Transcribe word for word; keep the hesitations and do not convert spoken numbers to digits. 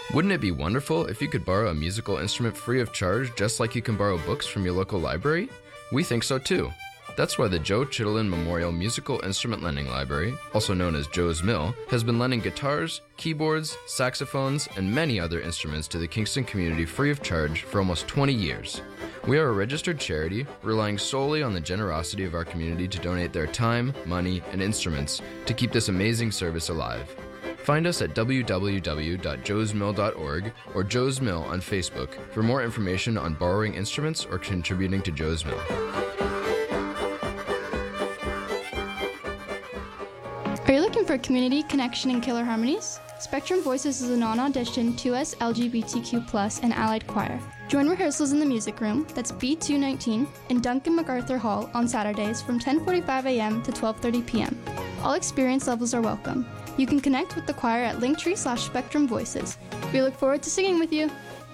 Wouldn't it be wonderful if you could borrow a musical instrument free of charge just like you can borrow books from your local library? We think so too. That's why the Joe Chittenden Memorial Musical Instrument Lending Library, also known as Joe's Mill, has been lending guitars, keyboards, saxophones, and many other instruments to the Kingston community free of charge for almost twenty years. We are a registered charity, relying solely on the generosity of our community to donate their time, money, and instruments to keep this amazing service alive. Find us at w w w dot joes mill dot org or Joe's Mill on Facebook for more information on borrowing instruments or contributing to Joe's Mill. Are you looking for community, connection, and killer harmonies? Spectrum Voices is a non-audition two S L G B T Q plus and allied choir. Join rehearsals in the music room, that's B two nineteen, in Duncan MacArthur Hall on Saturdays from ten forty-five a.m. to twelve thirty p.m. All experience levels are welcome. You can connect with the choir at linktree slash Spectrum Voices. We look forward to singing with you.